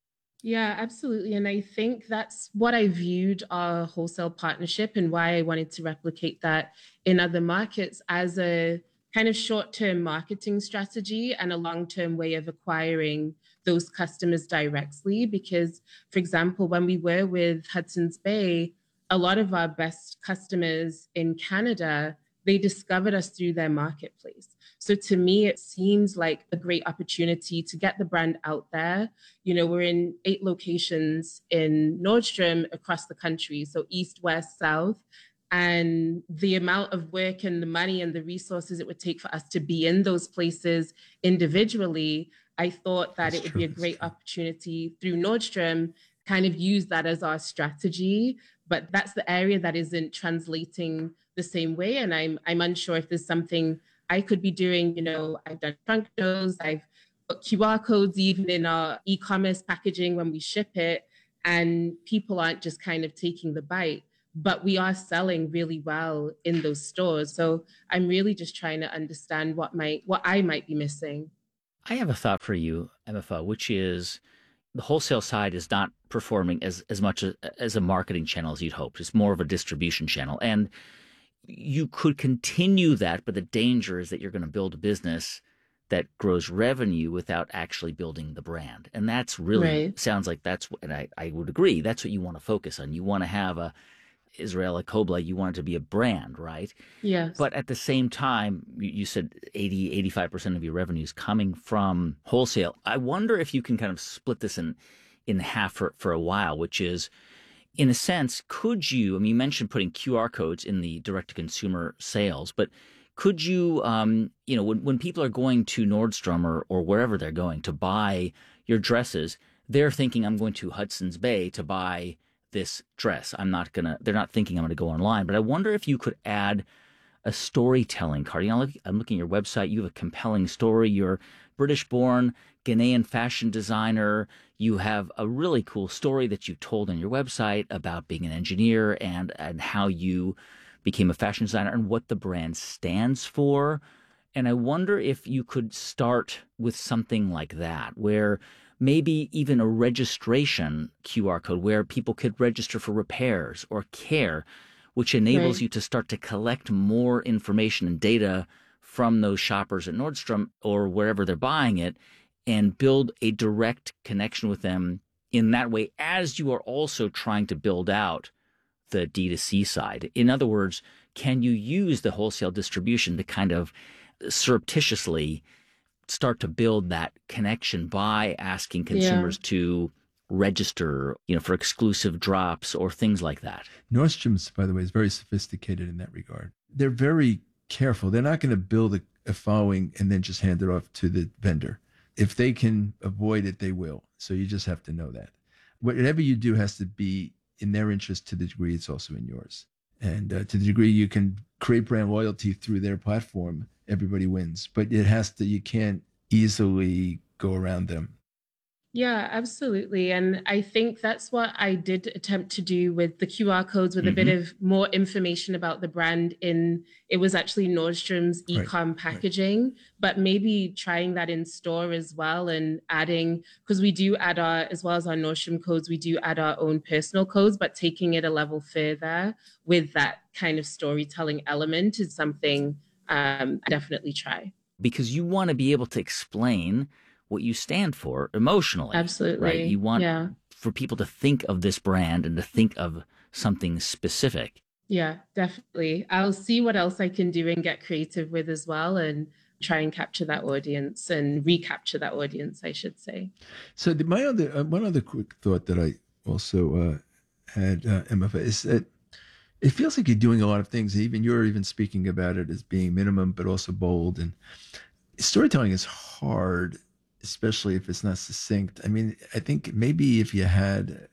Yeah, absolutely. And I think that's what I viewed our wholesale partnership and why I wanted to replicate that in other markets as a kind of short-term marketing strategy and a long-term way of acquiring those customers directly. Because, for example, when we were with Hudson's Bay, a lot of our best customers in Canada, they discovered us through their marketplace. So to me, it seems like a great opportunity to get the brand out there. You know, we're in 8 locations in Nordstrom across the country, so east, west, south. And the amount of work and the money and the resources it would take for us to be in those places individually, I thought that it would be a great opportunity through Nordstrom, kind of use that as our strategy. But that's the area that isn't translating the same way. And I'm unsure if there's something I could be doing. You know, I've done trunk shows, I've put QR codes even in our e-commerce packaging when we ship it, and people aren't just kind of taking the bite, but we are selling really well in those stores. So I'm really just trying to understand what I might be missing. I have a thought for you, MFA, which is the wholesale side is not performing as much as a marketing channel as you'd hoped. It's more of a distribution channel. And you could continue that, but the danger is that you're going to build a business that grows revenue without actually building the brand. And that's really sounds like that's what, and I would agree, that's what you want to focus on. You want to have a Israel Kobla, you want it to be a brand, right? Yes. But at the same time, you said 85% of your revenue is coming from wholesale. I wonder if you can kind of split this in half for a while, which is, in a sense, could you, I mean, you mentioned putting QR codes in the direct-to-consumer sales, but could you, when people are going to Nordstrom or wherever they're going to buy your dresses, they're thinking, I'm going to Hudson's Bay to buy this dress. They're not thinking I'm going to go online, but I wonder if you could add a storytelling card. You know, I'm looking at your website. You have a compelling story. You're British-born Ghanaian fashion designer. You have a really cool story that you told on your website about being an engineer and how you became a fashion designer and what the brand stands for. And I wonder if you could start with something like that, where maybe even a registration QR code where people could register for repairs or care, which enables you to start to collect more information and data from those shoppers at Nordstrom or wherever they're buying it and build a direct connection with them in that way, as you are also trying to build out the D2C side. In other words, can you use the wholesale distribution to kind of surreptitiously start to build that connection by asking consumers to register, for exclusive drops or things like that? Nordstrom's, by the way, is very sophisticated in that regard. They're very careful. They're not going to build a following and then just hand it off to the vendor. If they can avoid it, they will. So you just have to know that. Whatever you do has to be in their interest to the degree it's also in yours. And to the degree you can create brand loyalty through their platform, everybody wins. But you can't easily go around them. Yeah, absolutely. And I think that's what I did attempt to do with the QR codes, with a bit of more information about the brand it was actually Nordstrom's e-com packaging, but maybe trying that in store as well and adding, because we do add as well as our Nordstrom codes, we do add our own personal codes, but taking it a level further with that kind of storytelling element is something I definitely try. Because you want to be able to explain what you stand for emotionally. Absolutely. Right? You want for people to think of this brand and to think of something specific. Yeah, definitely. I'll see what else I can do and get creative with as well and try and capture that audience and recapture that audience, I should say. So one other quick thought that I also had, Emma, is that it feels like you're doing a lot of things. You're even speaking about it as being minimum, but also bold. And storytelling is hard, especially if it's not succinct. I mean, I think maybe if you had,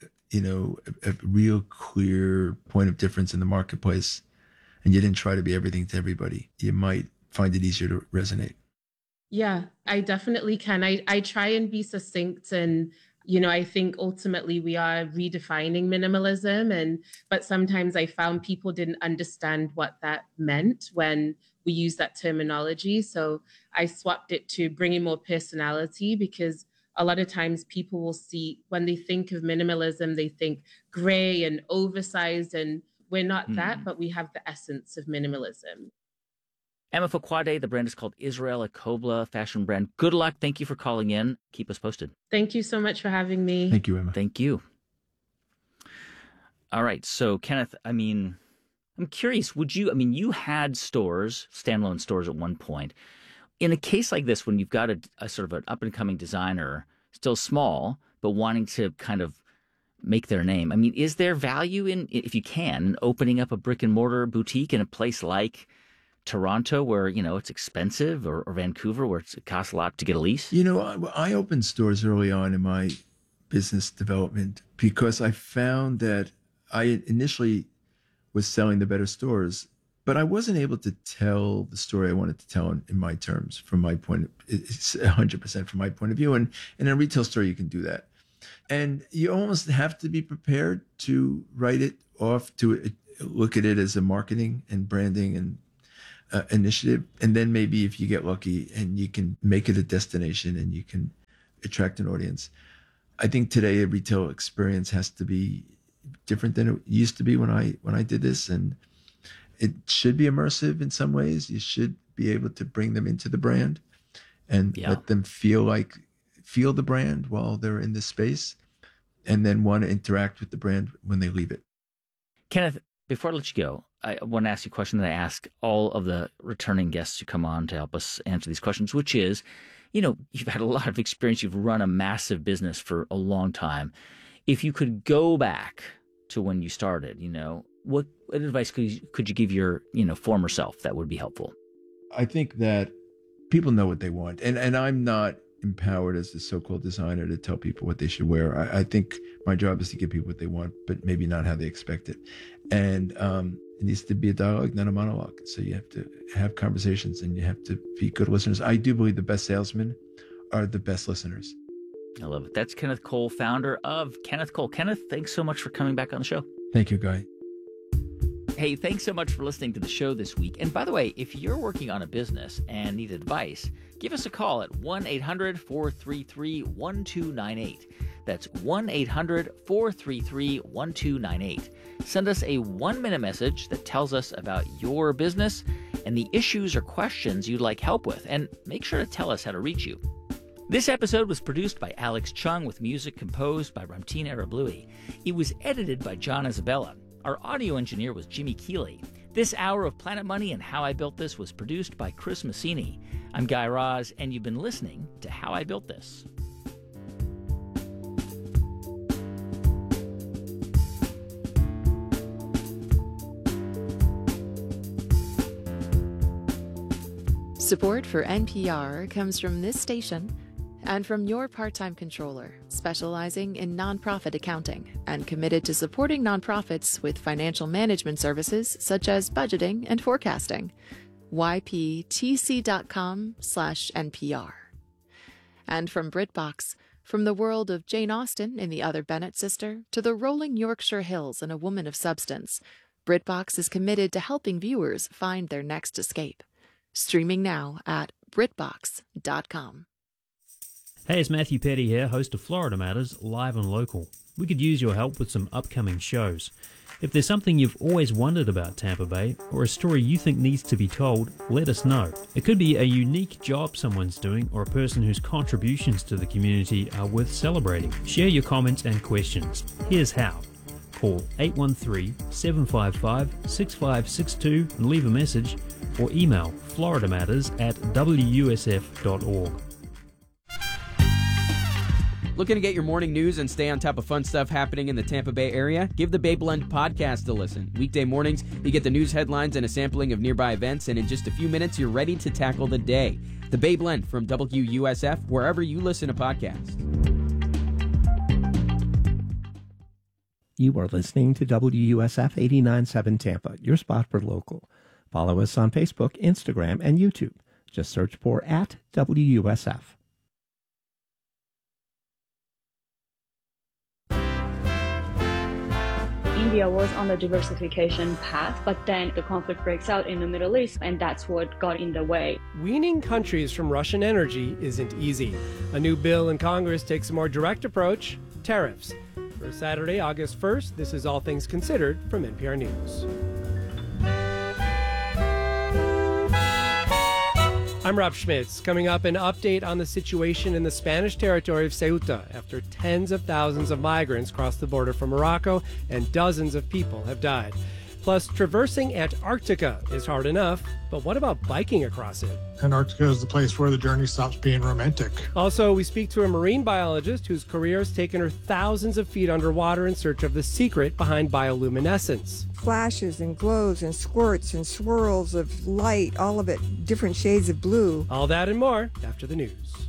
a real clear point of difference in the marketplace and you didn't try to be everything to everybody, you might find it easier to resonate. Yeah, I definitely can. I try and be succinct and, I think ultimately we are redefining minimalism but sometimes I found people didn't understand what that meant when we use that terminology. So I swapped it to bringing more personality, because a lot of times people will see, when they think of minimalism, they think gray and oversized, and we're not that, but we have the essence of minimalism. Emma Fokwade, the brand is called Israel Kobla fashion brand. Good luck. Thank you for calling in. Keep us posted. Thank you so much for having me. Thank you, Emma. Thank you. All right. So, Kenneth, I mean, I'm curious, you had stores, standalone stores at one point. In a case like this, when you've got a sort of an up-and-coming designer, still small, but wanting to kind of make their name, is there value in, if you can, in opening up a brick-and-mortar boutique in a place like Toronto where, it's expensive, or Vancouver where it costs a lot to get a lease? I opened stores early on in my business development because I found that I initially was selling the better stores, but I wasn't able to tell the story I wanted to tell in my terms, from my point of, it's 100% from my point of view. And in a retail store, you can do that. And you almost have to be prepared to write it off, to look at it as a marketing and branding and initiative. And then maybe if you get lucky and you can make it a destination and you can attract an audience. I think today a retail experience has to be different than it used to be when I did this, and it should be immersive in some ways. You should be able to bring them into the brand and let them feel the brand while they're in this space, and then want to interact with the brand when they leave it. Kenneth, before I let you go, I want to ask you a question that I ask all of the returning guests who come on to help us answer these questions, which is, you've had a lot of experience. You've run a massive business for a long time. If you could go back to when you started, what advice could you give your, former self that would be helpful? I think that people know what they want. And I'm not empowered as the so-called designer to tell people what they should wear. I think my job is to give people what they want, but maybe not how they expect it. And it needs to be a dialogue, not a monologue. So you have to have conversations and you have to be good listeners. I do believe the best salesmen are the best listeners. I love it. That's Kenneth Cole, founder of Kenneth Cole. Kenneth, thanks so much for coming back on the show. Thank you, Guy. Hey, thanks so much for listening to the show this week. And by the way, if you're working on a business and need advice, give us a call at 1-800-433-1298. That's 1-800-433-1298. Send us a 1-minute message that tells us about your business and the issues or questions you'd like help with. And make sure to tell us how to reach you. This episode was produced by Alex Chung with music composed by Ramtin Arablouei. It was edited by John Isabella. Our audio engineer was Jimmy Keeley. This hour of Planet Money and How I Built This was produced by Chris Massini. I'm Guy Raz, and you've been listening to How I Built This. Support for NPR comes from this station and from your part-time controller, specializing in nonprofit accounting and committed to supporting nonprofits with financial management services such as budgeting and forecasting. yptc.com/NPR. And from BritBox, from the world of Jane Austen and the Other Bennett Sister to the rolling Yorkshire Hills and A Woman of Substance, BritBox is committed to helping viewers find their next escape. Streaming now at BritBox.com. Hey, it's Matthew Petty here, host of Florida Matters, live and local. We could use your help with some upcoming shows. If there's something you've always wondered about Tampa Bay, or a story you think needs to be told, let us know. It could be a unique job someone's doing, or a person whose contributions to the community are worth celebrating. Share your comments and questions. Here's how. Call 813-755-6562 and leave a message, or email floridamatters@wusf.org. Looking to get your morning news and stay on top of fun stuff happening in the Tampa Bay area? Give the Bay Blend podcast a listen. Weekday mornings, you get the news headlines and a sampling of nearby events, and in just a few minutes, you're ready to tackle the day. The Bay Blend from WUSF, wherever you listen to podcasts. You are listening to WUSF 89.7 Tampa, your spot for local. Follow us on Facebook, Instagram, and YouTube. Just search for @WUSF. India was on the diversification path, but then the conflict breaks out in the Middle East, and that's what got in the way. Weaning countries from Russian energy isn't easy. A new bill in Congress takes a more direct approach: tariffs. For Saturday, August 1st, this is All Things Considered from NPR News. I'm Rob Schmitz. Coming up, an update on the situation in the Spanish territory of Ceuta after tens of thousands of migrants crossed the border from Morocco and dozens of people have died. Plus, traversing Antarctica is hard enough, but what about biking across it? Antarctica is the place where the journey stops being romantic. Also, we speak to a marine biologist whose career has taken her thousands of feet underwater in search of the secret behind bioluminescence. Flashes and glows and squirts and swirls of light, all of it different shades of blue. All that and more after the news.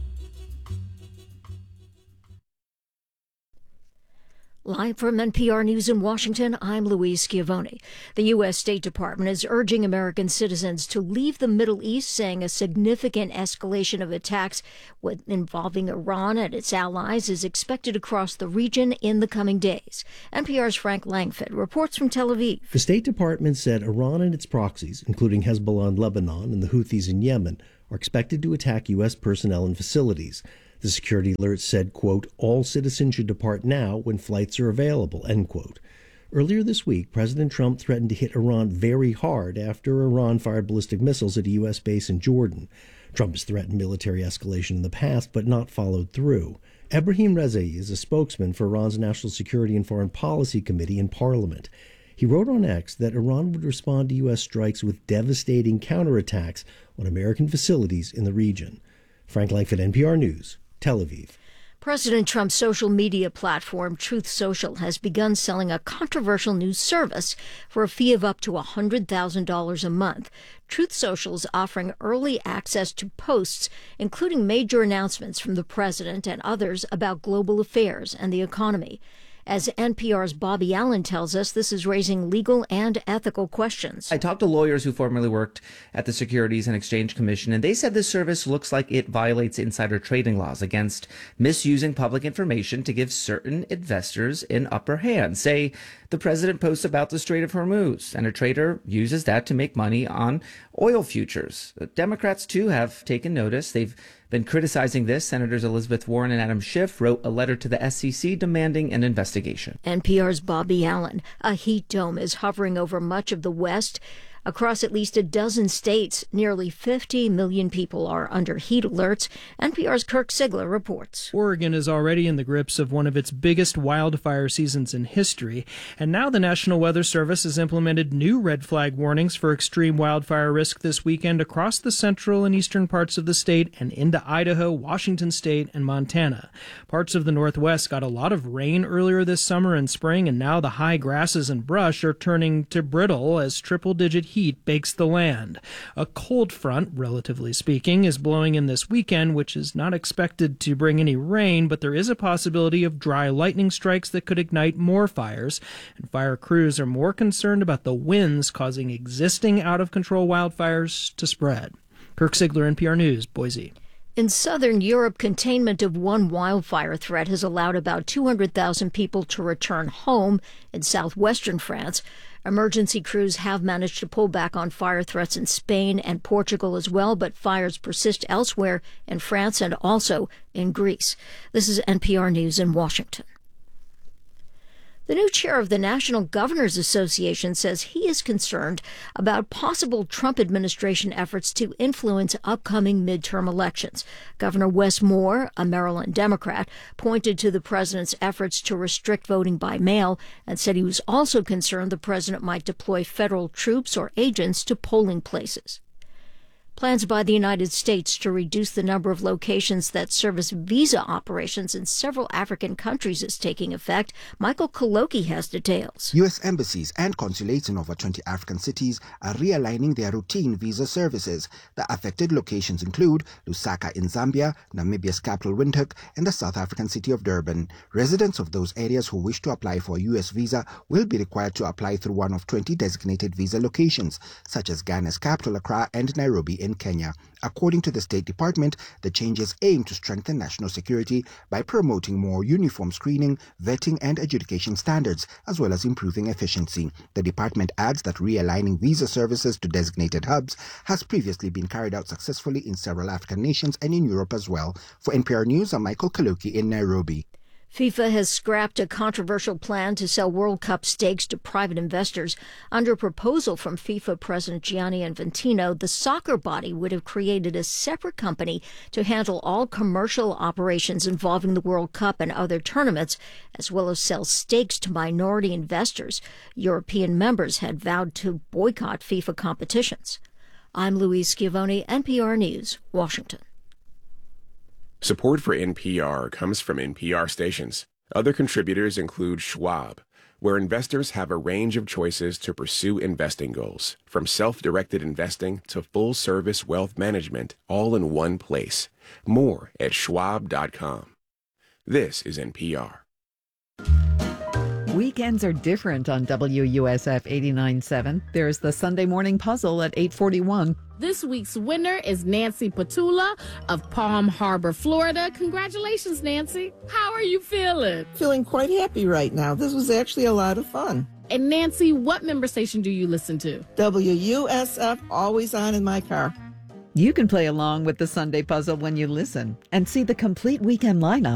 Live from NPR News in Washington, I'm Louise Schiavone. The U.S. State Department is urging American citizens to leave the Middle East, saying a significant escalation of attacks involving Iran and its allies is expected across the region in the coming days. NPR's Frank Langford reports from Tel Aviv. The State Department said Iran and its proxies, including Hezbollah in Lebanon and the Houthis in Yemen, are expected to attack U.S. personnel and facilities. The security alert said, quote, all citizens should depart now when flights are available, end quote. Earlier this week, President Trump threatened to hit Iran very hard after Iran fired ballistic missiles at a U.S. base in Jordan. Trump has threatened military escalation in the past, but not followed through. Ebrahim Rezai is a spokesman for Iran's National Security and Foreign Policy Committee in Parliament. He wrote on X that Iran would respond to U.S. strikes with devastating counterattacks on American facilities in the region. Frank Langford, NPR News, Tel Aviv. President Trump's social media platform, Truth Social, has begun selling a controversial new service for a fee of up to $100,000 a month. Truth Social is offering early access to posts, including major announcements from the president and others about global affairs and the economy. As NPR's Bobby Allen tells us, this is raising legal and ethical questions. I talked to lawyers who formerly worked at the Securities and Exchange Commission, and they said this service looks like it violates insider trading laws against misusing public information to give certain investors an upper hand. Say the president posts about the Strait of Hormuz, and a trader uses that to make money on oil futures. Democrats, too, have taken notice. They've been criticizing this. Senators Elizabeth Warren and Adam Schiff wrote a letter to the SEC demanding an investigation. NPR's Bobby Allen. A heat dome is hovering over much of the West. Across at least a dozen states, nearly 50 million people are under heat alerts. NPR's Kirk Sigler reports. Oregon is already in the grips of one of its biggest wildfire seasons in history, and now the National Weather Service has implemented new red flag warnings for extreme wildfire risk this weekend across the central and eastern parts of the state and into Idaho, Washington State, and Montana. Parts of the Northwest got a lot of rain earlier this summer and spring, and now the high grasses and brush are turning to brittle as triple-digit heat bakes the land. A cold front, relatively speaking, is blowing in this weekend, which is not expected to bring any rain, but there is a possibility of dry lightning strikes that could ignite more fires. And fire crews are more concerned about the winds causing existing out-of-control wildfires to spread. Kirk Sigler, NPR News, Boise. In southern Europe, containment of one wildfire threat has allowed about 200,000 people to return home. In southwestern France, emergency crews have managed to pull back on fire threats in Spain and Portugal as well, but fires persist elsewhere in France and also in Greece. This is NPR News in Washington. The new chair of the National Governors Association says he is concerned about possible Trump administration efforts to influence upcoming midterm elections. Governor Wes Moore, a Maryland Democrat, pointed to the president's efforts to restrict voting by mail and said he was also concerned the president might deploy federal troops or agents to polling places. Plans by the United States to reduce the number of locations that service visa operations in several African countries is taking effect. Michael Koloki has details. U.S. embassies and consulates in over 20 African cities are realigning their routine visa services. The affected locations include Lusaka in Zambia, Namibia's capital Windhoek, and the South African city of Durban. Residents of those areas who wish to apply for a U.S. visa will be required to apply through one of 20 designated visa locations, such as Ghana's capital Accra and Nairobi in Kenya. According to the State Department, the changes aim to strengthen national security by promoting more uniform screening, vetting, and adjudication standards, as well as improving efficiency. The department adds that realigning visa services to designated hubs has previously been carried out successfully in several African nations and in Europe as well. For NPR News, I'm Michael Kaloki in Nairobi. FIFA has scrapped a controversial plan to sell World Cup stakes to private investors. Under a proposal from FIFA President Gianni Infantino, the soccer body would have created a separate company to handle all commercial operations involving the World Cup and other tournaments, as well as sell stakes to minority investors. European members had vowed to boycott FIFA competitions. I'm Louise Schiavone, NPR News, Washington. Support for NPR comes from NPR stations. Other contributors include Schwab, where investors have a range of choices to pursue investing goals, from self-directed investing to full-service wealth management, all in one place. More at schwab.com. This is NPR. Weekends are different on WUSF 89.7. There's the Sunday morning puzzle at 8:41. This week's winner is Nancy Petula of Palm Harbor, Florida. Congratulations, Nancy. How are you feeling? Feeling quite happy right now. This was actually a lot of fun. And Nancy, what member station do you listen to? WUSF, always on in my car. You can play along with the Sunday puzzle when you listen and see the complete weekend lineup